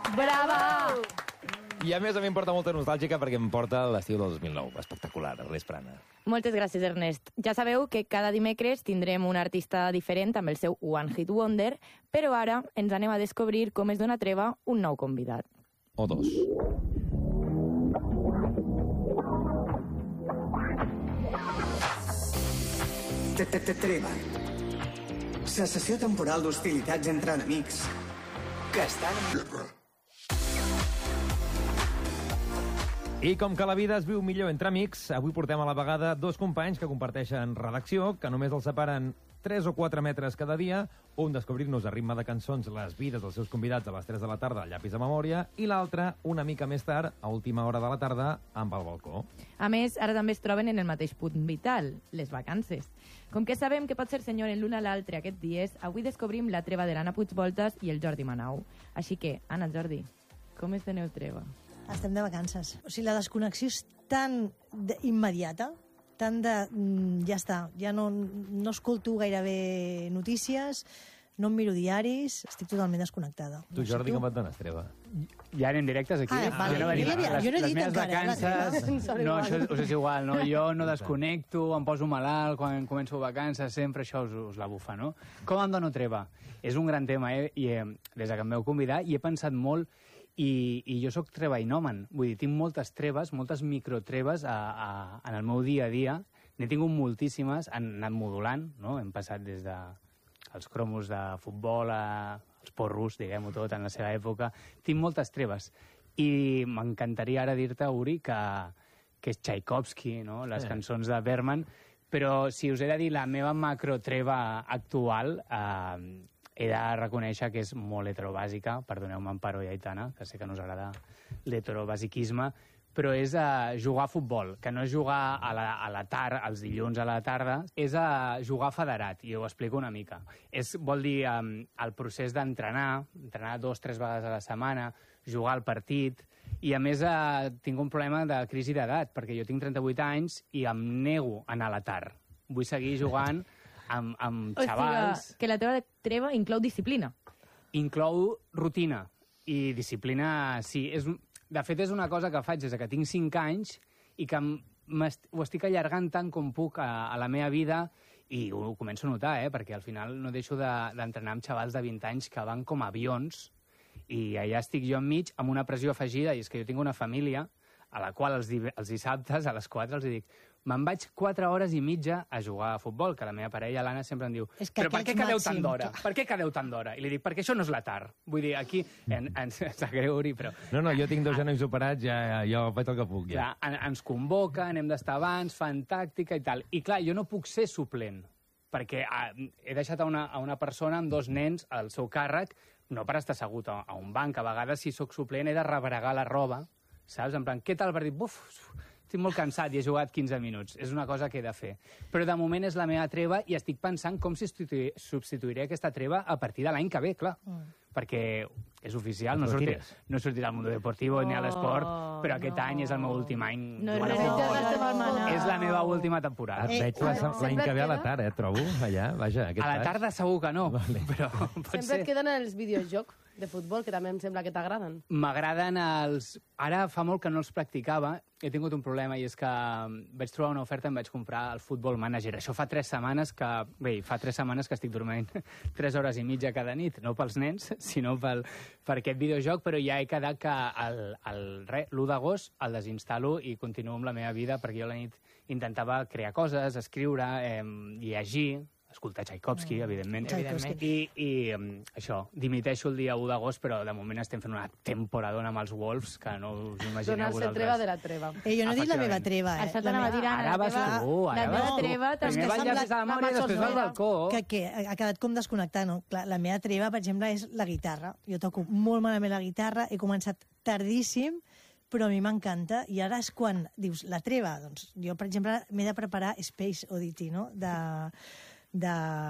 Brava! I a més a mi em porta molta nostàlgica perquè em porta l'estiu del 2009. Espectacular, Ernest Prana. Moltes gràcies, Ernest. Ja sabeu que cada dimecres tindrem un artista diferent amb el seu One Hit Wonder, però ara ens anem a descobrir com es dona treva un nou convidat. O dos. Treva. Cessació temporal d'hostilitats entre enemics que estan en guerra. I com que la vida es viu millor entre amics, avui portem a la vegada dos companys que comparteixen redacció, que només els separen 3 o 4 metres cada dia, un descobrir-nos a ritme de cançons les vides dels seus convidats a les 3 de la tarda al llapis de memòria, i l'altre una mica més tard, a última hora de la tarda, amb el balcó. A més, ara també es troben en el mateix punt vital, les vacances. Com que sabem que pot ser senyor en l'un a l'altre aquests dies, avui descobrim la treva de l'Anna Puigvoltas i el Jordi Manau. Així que, Anna, Jordi, com es teniu treva? Estem de vacances. O sigui, la desconnexió és tan immediata, tan de... ja està, ja no escolto gairebé notícies, no em miro diaris, estic totalment desconnectada. Tu, Jordi, com et dones treva? Ja anem directes aquí. Vale. Jo no he dit encara. Les meves vacances... No, això us és igual, no? Jo no desconnecto, em poso malalt quan començo vacances, sempre això us la bufa, no? Com em dono treva? És un gran tema, i des que em vau convidar, i he pensat molt, i jo sóc trebainòman. Vull dir, tinc moltes treves, moltes microtreves en el meu dia a dia. N'he tingut moltíssimes, han anat modulant, no? Hem passat des de els cromos de futbol als porros, diguem-ho tot, en la seva època. Tinc moltes treves. I m'encantaria ara dir-te, Uri, que és Tchaikovsky, no? Les cançons de Bergman, però si us he de dir la meva macrotreva actual, he de reconèixer que és molt heterobàsica, perdoneu-me, Amparo i Aitana, que sé que no us agrada l'heterobasiquisme, però és jugar a futbol, que no és jugar a la tarda, els dilluns a la tarda, és jugar federat, i ho explico una mica. Vol dir el procés d'entrenar 2 o 3 vegades a la setmana, jugar al partit, i a més tinc un problema de crisi d'edat, perquè jo tinc 38 anys i em nego a anar a la tard. Vull seguir jugant amb xavals... O sigui, que la teva treva inclou disciplina. Inclou rutina, i disciplina, sí. De fet, és una cosa que faig des que tinc 5 anys i que ho estic allargant tant com puc a la meva vida, i ho començo a notar, perquè al final no deixo d'entrenar amb xavals de 20 anys que van com avions, i allà estic jo enmig amb una pressió afegida, i és que jo tinc una família a la qual els dissabtes a les 4 els dic me'n vaig 4 hores i mitja a jugar a futbol, que la meva parella, l'Anna, sempre em diu però per què quedeu tant d'hora? Per què quedeu tant d'hora? I li dic, perquè això no és la tard. Vull dir, aquí ens sap greu, Uri, però... No, jo tinc 2 genolls operats, ja faig el que puc. Ja. Clar, ens convoquen, hem d'estar abans, fan tàctica i tal. I clar, jo no puc ser suplent, perquè he deixat a una persona amb 2 nens al seu càrrec, no per estar assegut a un banc. A vegades, si sóc suplent, he de rebregar la roba, saps? En plan, què tal? Per dir, estic molt cansat i he jugat 15 minuts. És una cosa que he de fer. Però de moment és la meva treva i estic pensant com substituiré aquesta treva a partir de l'any que ve, clar. Perquè és oficial, no sortirà al Mundo Deportivo ni a l'esport, però aquest any és el meu últim any. És la meva última temporada. Et veig l'any que ve a la tarda, trobo, allà, vaja. A la tarda segur que no, però sempre et queden els videojocs de futbol, que també em sembla que t'agraden. M'agraden els... Ara fa molt que no els practicava, he tingut un problema, i és que vaig trobar una oferta i em vaig comprar el Football Manager. Això fa 3 setmanes que... Bé, fa 3 setmanes que estic dormint 3 hores i mitja cada nit, no pels nens, sinó per aquest videojoc, però ja he quedat que l'1 d'agost el desinstal·lo i continuo amb la meva vida, perquè jo a la nit intentava crear coses, escriure, llegir, escoltar Tchaikovsky, evidentment. I això, dimiteixo el dia 1 d'agost, però de moment estem fent una temporadona amb els Wolves, que no us imagineu vosaltres. Donar-se treva de la treva. Jo no he dit la meva treva, Això t'anava a dir, ara vas tu. La meva treva també. Primer va llapis a la memòria i després va al balcó. Que ha quedat com desconnectar, no? Clar, la meva treva, per exemple, és la guitarra. Jo toco molt malament la guitarra, he començat tardíssim, però a mi m'encanta, i ara és quan dius, la treva, doncs jo, per exemple, m'he de preparar Space Oddity, no?, de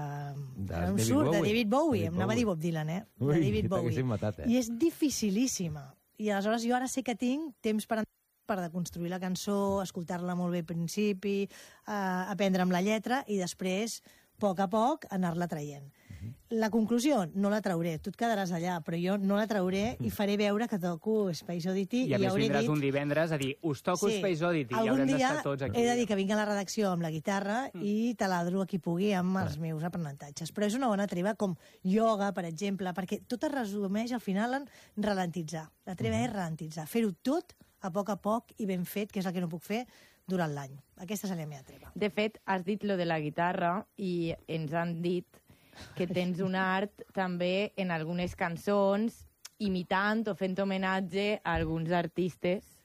David Bowie, em anava a dir Bob Dylan, de David Bowie. I és dificilíssima. I aleshores jo ara sé que tinc temps per deconstruir la cançó, escoltar-la molt bé al principi, aprendre amb la lletra, i després, a poc, anar-la traient. La conclusió, no la trauré. Tu et quedaràs allà, però jo no la trauré i faré veure que toco Space Oddity. I a més vindràs un divendres a dir us toco Space Oddity i haurem d'estar tots aquí. He de dir que vinc a la redacció amb la guitarra i taladro a qui pugui amb els meus aprenentatges. Però és una bona treva com ioga, per exemple, perquè tot es resumeix al final en ralentitzar. La treva és ralentitzar, fer-ho tot a poc i ben fet, que és el que no puc fer durant l'any. Aquesta és la meva treva. De fet, has dit lo de la guitarra i ens han dit que tens un art també en algunes cançons imitant o fent homenatge a alguns artistes